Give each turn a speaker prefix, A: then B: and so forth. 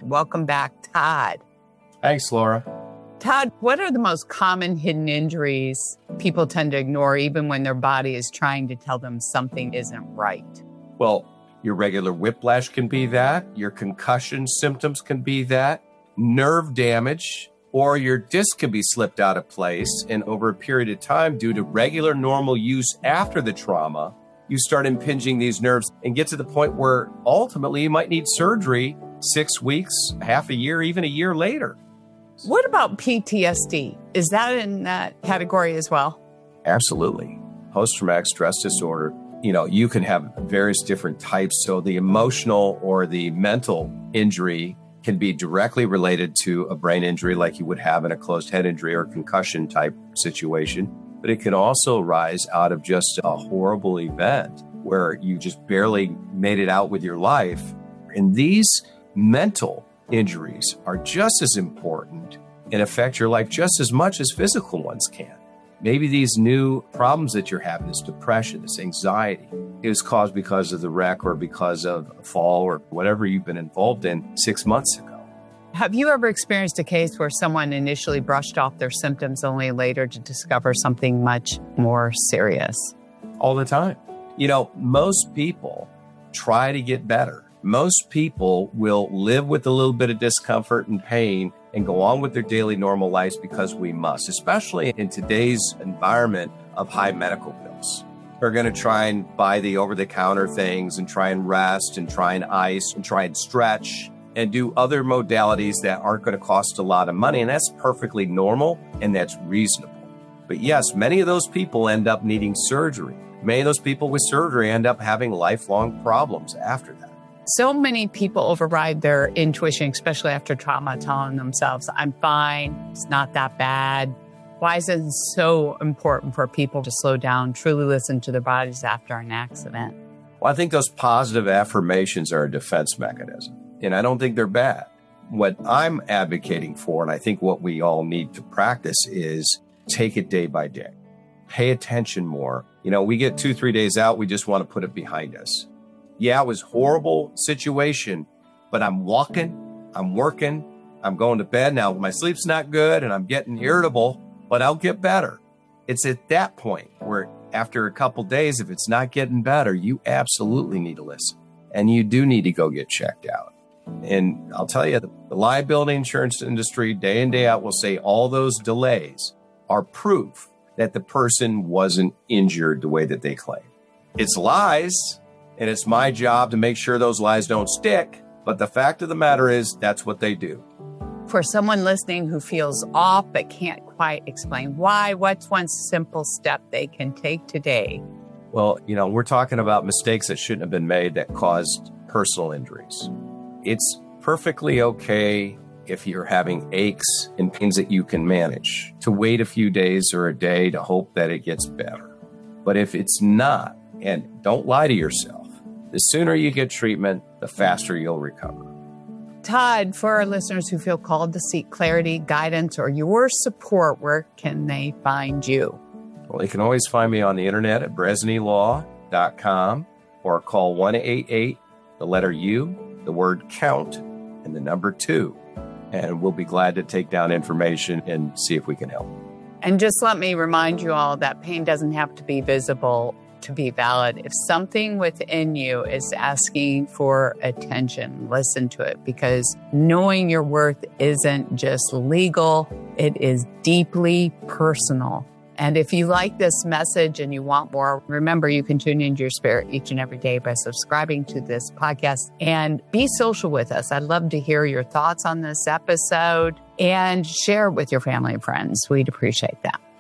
A: Welcome back, Todd.
B: Thanks, Laura.
A: Todd, what are the most common hidden injuries people tend to ignore even when their body is trying to tell them something isn't right?
B: Well, your regular whiplash can be that. Your concussion symptoms can be that. Nerve damage, or your disc can be slipped out of place. And over a period of time, due to regular normal use after the trauma, you start impinging these nerves and get to the point where ultimately you might need surgery 6 weeks, half a year, even a year later.
A: What about PTSD? Is that in that category as well?
B: Absolutely. Post-traumatic stress disorder, you can have various different types. So the emotional or the mental injury can be directly related to a brain injury like you would have in a closed head injury or concussion type situation. But it can also arise out of just a horrible event where you just barely made it out with your life. And these mental injuries are just as important and affect your life just as much as physical ones can. Maybe these new problems that you're having, this depression, this anxiety, is caused because of the wreck or because of a fall or whatever you've been involved in 6 months ago.
A: Have you ever experienced a case where someone initially brushed off their symptoms only later to discover something much more serious?
B: All the time. Most people try to get better. Most people will live with a little bit of discomfort and pain and go on with their daily normal lives because we must, especially in today's environment of high medical bills. We're going to try and buy the over-the-counter things and try and rest and try and ice and try and stretch and do other modalities that aren't going to cost a lot of money. And that's perfectly normal and that's reasonable. But yes, many of those people end up needing surgery. Many of those people with surgery end up having lifelong problems after that.
A: So many people override their intuition, especially after trauma, telling themselves, I'm fine, it's not that bad. Why is it so important for people to slow down, truly listen to their bodies after an accident?
B: Well, I think those positive affirmations are a defense mechanism, and I don't think they're bad. What I'm advocating for, and I think what we all need to practice, is take it day by day. Pay attention more. We get 2-3 days out, we just want to put it behind us. Yeah, it was a horrible situation, but I'm walking, I'm working, I'm going to bed. Now, my sleep's not good and I'm getting irritable, but I'll get better. It's at that point where after a couple days, if it's not getting better, you absolutely need to listen. And you do need to go get checked out. And I'll tell you, the liability insurance industry, day in, day out, will say all those delays are proof that the person wasn't injured the way that they claim. It's lies. And it's my job to make sure those lies don't stick. But the fact of the matter is, that's what they do.
A: For someone listening who feels off but can't quite explain why, what's one simple step they can take today?
B: Well, we're talking about mistakes that shouldn't have been made that caused personal injuries. It's perfectly okay if you're having aches and pains that you can manage to wait a few days or a day to hope that it gets better. But if it's not, and don't lie to yourself, the sooner you get treatment, the faster you'll recover.
A: Todd, for our listeners who feel called to seek clarity, guidance, or your support, where can they find you?
B: Well, they can always find me on the internet at bresneylaw.com or call 1-888, the letter U, the word count, and the number 2. And we'll be glad to take down information and see if we can help.
A: And just let me remind you all that pain doesn't have to be visible to be valid. If something within you is asking for attention, listen to it, because knowing your worth isn't just legal, it is deeply personal. And if you like this message and you want more, remember you can tune into your spirit each and every day by subscribing to this podcast and be social with us. I'd love to hear your thoughts on this episode and share it with your family and friends. We'd appreciate that.